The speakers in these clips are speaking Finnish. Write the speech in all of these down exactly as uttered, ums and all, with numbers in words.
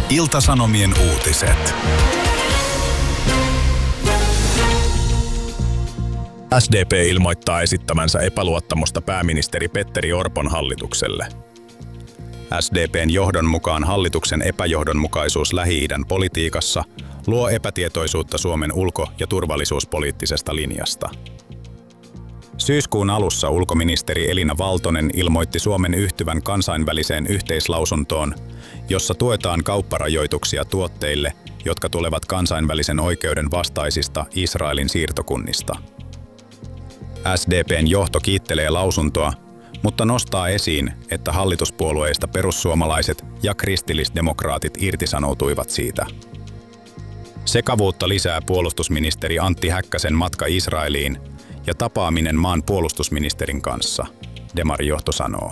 Ilta-Sanomien uutiset. S D P ilmoittaa esittämänsä epäluottamusta pääministeri Petteri Orpon hallitukselle. S D P:n johdon mukaan hallituksen epäjohdonmukaisuus Lähi-idän politiikassa luo epätietoisuutta Suomen ulko- ja turvallisuuspoliittisesta linjasta. Syyskuun alussa ulkoministeri Elina Valtonen ilmoitti Suomen yhtyvän kansainväliseen yhteislausuntoon, jossa tuetaan kaupparajoituksia tuotteille, jotka tulevat kansainvälisen oikeuden vastaisista Israelin siirtokunnista. S D P:n johto kiittelee lausuntoa, mutta nostaa esiin, että hallituspuolueista perussuomalaiset ja kristillisdemokraatit irtisanoutuivat siitä. Sekavuutta lisää puolustusministeri Antti Häkkäsen matka Israeliin ja tapaaminen maan puolustusministerin kanssa, demarijohto sanoo.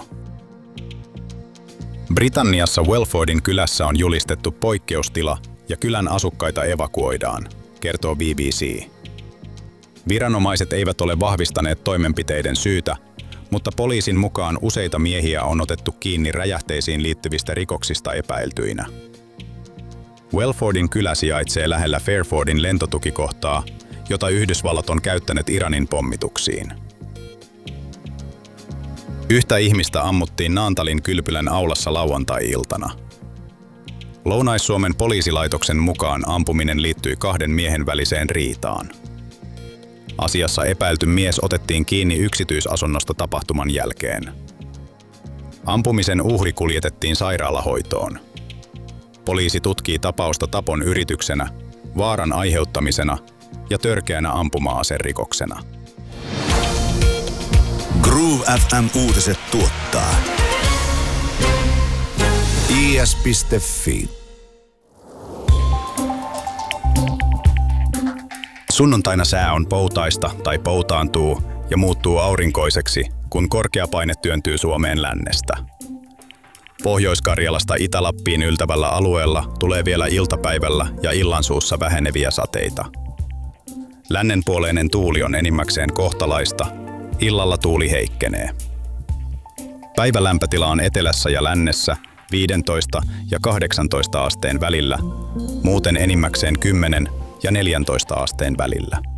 Britanniassa Welfordin kylässä on julistettu poikkeustila ja kylän asukkaita evakuoidaan, kertoo B B C. Viranomaiset eivät ole vahvistaneet toimenpiteiden syytä, mutta poliisin mukaan useita miehiä on otettu kiinni räjähteisiin liittyvistä rikoksista epäiltyinä. Welfordin kylä sijaitsee lähellä Fairfordin lentotukikohtaa, jota Yhdysvallat on käyttänyt Iranin pommituksiin. Yhtä ihmistä ammuttiin Naantalin kylpylän aulassa lauantai-iltana. Lounais-Suomen poliisilaitoksen mukaan ampuminen liittyi kahden miehen väliseen riitaan. Asiassa epäilty mies otettiin kiinni yksityisasunnosta tapahtuman jälkeen. Ampumisen uhri kuljetettiin sairaalahoitoon. Poliisi tutkii tapausta tapon yrityksenä, vaaran aiheuttamisena ja törkeänä ampuma-aserikoksena. Groove F M-uutiset tuottaa I S piste F I. Sunnuntaina sää on poutaista tai poutaantuu ja muuttuu aurinkoiseksi, kun korkeapaine työntyy Suomeen lännestä. Pohjois-Karjalasta Itä-Lappiin yltävällä alueella tulee vielä iltapäivällä ja illansuussa väheneviä sateita. Lännenpuoleinen tuuli on enimmäkseen kohtalaista, illalla tuuli heikkenee. Päivälämpötila on etelässä ja lännessä viisitoista ja kahdeksantoista asteen välillä, muuten enimmäkseen kymmenen ja neljäntoista asteen välillä.